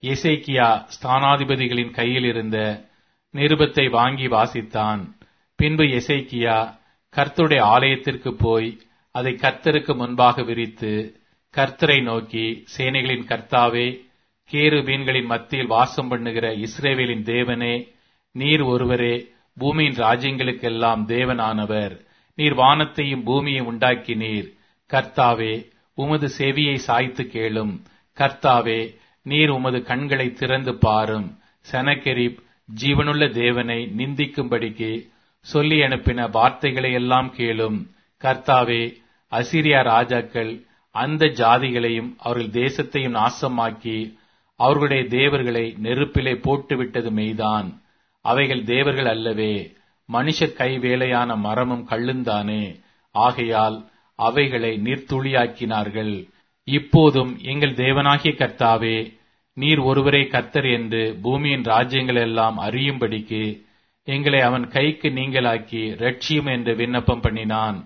எசேக்கியா ஸ்தானாதிபதிகளின் கையில் இருந்த நிருபத்தை வாங்கி வாசித்தான். பின்பு எசேக்கியா கர்த்தருடைய ஆலயத்திற்கு போய் அதை கர்த்தருக்கு முன்பாக விரித்து கர்த்தரை நோக்கி, சேனைகளின் கர்த்தாவே, கேருபீன்களின் மத்தியில் வாசம் பண்ணுகிற இஸ்ரவேலின் தேவனே, நீர் ஒருவரே பூமியின் ராஜ்யங்களுக்கெல்லாம் தேவனானவர். நீர் வானத்தையும் பூமியையும் உண்டாக்கினீர். கர்த்தாவே, உமது செவியை சாய்த்து கேளும். கர்த்தாவே, நீர் உமது கண்களை திறந்து பாரும். சனகெரிப் ஜீவனுள்ள தேவனை நிந்திக்கும்படிக்கு சொல்லி அனுப்பின வார்த்தைகளை எல்லாம் கேளும். கர்த்தாவே, அசீரியா ராஜாக்கள் அந்த ஜாதிகளையும் அவர்கள் தேசத்தையும் நாசமாக்கி அவர்களுடைய தேவர்களை நெருப்பிலே போட்டுவிட்டது மெய்தான். அவைகள் தேவர்கள் அல்லவே, மனுஷர் கை வேலையான மரமும் கள்ளுந்தானே. ஆகையால் அவைகளை நீர்த்துளியாக்கினார்கள். இப்போதும் எங்கள் தேவனாகிய கர்த்தாவே, நீர் ஒருவரே கர்த்தர் என்று பூமியின் ராஜ்யங்கள் எல்லாம் அறியும்படிக்கு எங்களை அவன் கைக்கு நீங்களாக்கி ரட்சியும் என்று விண்ணப்பம் பண்ணினான்.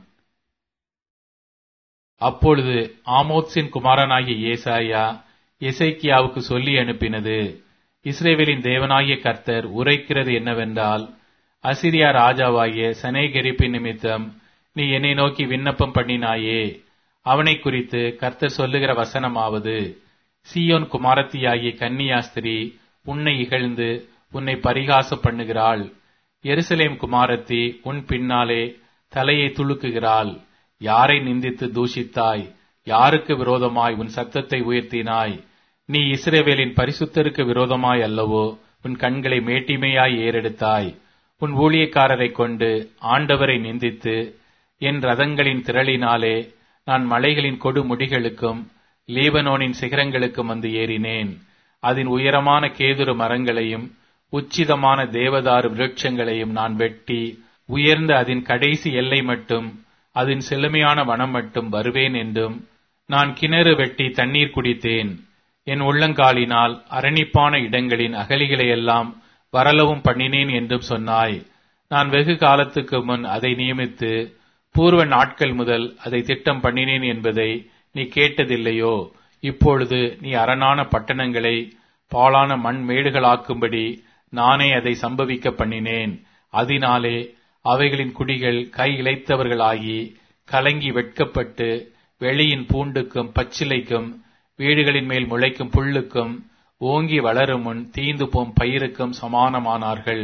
அப்பொழுது ஆமோத்சின் குமாரனாகிய ஏசாயா எசேக்கியாவுக்கு சொல்லி அனுப்பினது, இஸ்ரவேலின் தேவனாகிய கர்த்தர் உரைக்கிறது என்னவென்றால், அசீரியா ராஜாவாகிய சனேகெரிப்பின் நிமித்தம் நீ என்னை நோக்கி விண்ணப்பம் பண்ணினாயே. அவனை குறித்து கர்த்தர் சொல்லுகிற வசனமாவது, சீயோன் குமாரத்தியாகிய கன்னியாஸ்திரி உன்னை இகழ்ந்து உன்னை பரிகாசம் பண்ணுகிறாள். எருசலேம் குமாரத்தி உன் பின்னாலே தலையை துளுக்குகிறாள். யாரை நிந்தித்து தூஷித்தாய்? யாருக்கு விரோதமாய் உன் சத்தத்தை உயர்த்தினாய்? நீ இஸ்ரவேலின் பரிசுத்தருக்கு விரோதமாய் அல்லவோ உன் கண்களை மேட்டிமையாய் ஏறெடுத்தாய். உன் ஊழியக்காரரை கொண்டு ஆண்டவரை நிந்தித்து, என் ரதங்களின் திரளினாலே நான் மலைகளின் கொடுமுடிகளுக்கும் லீபனோனின் சிகரங்களுக்கும் வந்து ஏறினேன். அதன் உயரமான கேதுரு மரங்களையும் உச்சிதமான தேவதாரு விருட்சங்களையும் நான் வெட்டி, உயர்ந்த அதன் கடைசி எல்லை மட்டும் அதன் செழுமையான வனம் மட்டும் வருவேன் என்றும், நான் கிணறு வெட்டி தண்ணீர் குடித்தேன். என் உள்ளங்காலினால் அரணிப்பான இடங்களின் அகலிகளையெல்லாம் வரலவும் பண்ணினேன் என்றும் சொன்னாய். நான் வெகு காலத்துக்கு முன் அதை நியமித்து பூர்வ நாட்கள் முதல் அதை திட்டம் பண்ணினேன் என்பதை நீ கேட்டதில்லையோ? இப்பொழுது நீ அரணான பட்டணங்களை பாழான மண் மேடுகளாக்கும்படி நானே அதை சம்பவிக்க பண்ணினேன். அதனாலே அவைகளின் குடிகள் கை இளைத்தவர்களாகி கலங்கி வெட்கப்பட்டு வெளியின் பூண்டுக்கும் பச்சிலைக்கும் வீடுகளின் மேல் முளைக்கும் புல்லுக்கும் ஓங்கி வளரும் முன் தீந்து போம் பயிருக்கும் சமானமானார்கள்.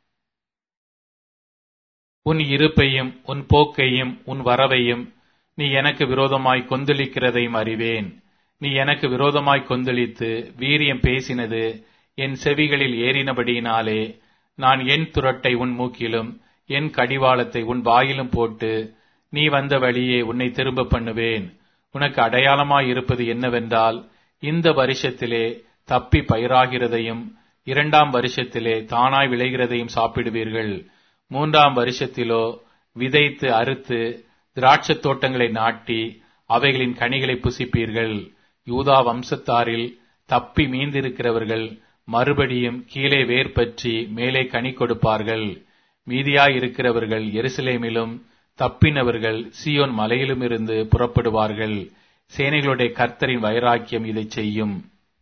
உன் இருப்பையும் உன் போக்கையும் உன் வரவையும் நீ எனக்கு விரோதமாய் கொந்தளிக்கிறதையும் அறிவேன். நீ எனக்கு விரோதமாய் கொந்தளித்து வீரியம் பேசினது என் செவிகளில் ஏறினபடியினாலே நான் என் துரட்டை உன் மூக்கிலும் என் கடிவாளத்தை உன் வாயிலும் போட்டு நீ வந்த வழியே உன்னை திரும்ப பண்ணுவேன். உனக்கு அடையாளமாய் இருப்பது என்னவென்றால், இந்த வருஷத்திலே தப்பி பயிராகிறதையும் 2ஆம் வருஷத்திலே தானாய் விளைகிறதையும் சாப்பிடுவீர்கள். 3ஆம் வருஷத்திலோ விதைத்து அறுத்து திராட்சத் தோட்டங்களை நாட்டி அவைகளின் கனிகளை புசிப்பீர்கள். யூதா வம்சத்தாரில் தப்பி மீந்திருக்கிறவர்கள் மறுபடியும் கீழே வேர் பற்றி மேலே கனி கொடுப்பார்கள். மீதியாயிருக்கிறவர்கள் எருசலேமிலும் தப்பினவர்கள் சீயோன் மலையிலும் இருந்து புறப்படுவார்கள். சேனைகளுடைய கர்த்தரின் வைராக்கியம் இதை செய்யும்.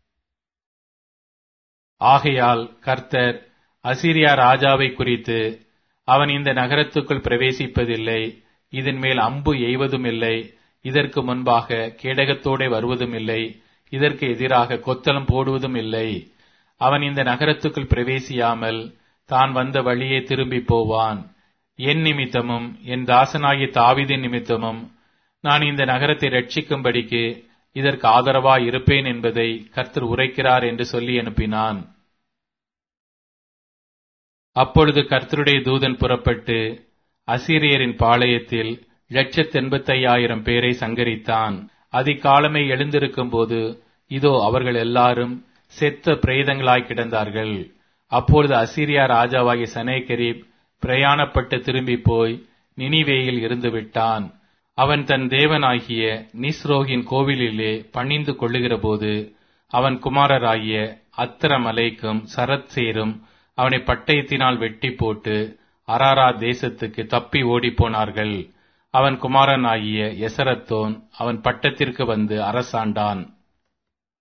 ஆகையால் கர்த்தர் அசீரியா ராஜாவை குறித்து, அவன் இந்த நகரத்துக்குள் பிரவேசிப்பதில்லை, இதன் மேல் அம்பு எய்வதும் இல்லை, இதற்கு முன்பாக கேடகத்தோடே வருவதும் இல்லை, இதற்கு எதிராக கொத்தளம் போடுவதும் இல்லை. அவன் இந்த நகரத்துக்குள் பிரவேசியாமல் தான் வந்த வழியே திரும்பி போவான். என் நிமித்தமும் என் தாசனாகிய தாவீதின் நிமித்தமும் நான் இந்த நகரத்தை ரட்சிக்கும்படிக்கு இதற்கு ஆதரவாய் இருப்பேன் என்பதை கர்த்தர் உரைக்கிறார் என்று சொல்லி அனுப்பினான். அப்பொழுது கர்த்தருடைய தூதன் புறப்பட்டு அசீரியரின் பாளையத்தில் 185,000 பேரை சங்கரித்தான். அதிகாலமே எழுந்திருக்கும் போது இதோ அவர்கள் எல்லாரும் செத்த பிரேதங்களாய் கிடந்தார்கள். அப்பொழுது அசீரியா ராஜாவாகிய சனேகெரிப் பிரயாணப்பட்டு திரும்பி போய் நினிவேயில் இருந்து விட்டான். அவன் தன் தேவனாகிய நிஸ்ரோகின் கோவிலிலே பணிந்து கொள்ளுகிற போது அவன் குமாரராகிய அத்திரமலைக்கும் சரத்சேரும் அவனை பட்டயத்தினால் வெட்டி போட்டு அரரா தேசத்துக்கு தப்பி ஓடிப்போனார்கள். அவன் குமாரனாகிய எசரத்தோன் அவன் பட்டத்திற்கு வந்து அரசாண்டான்.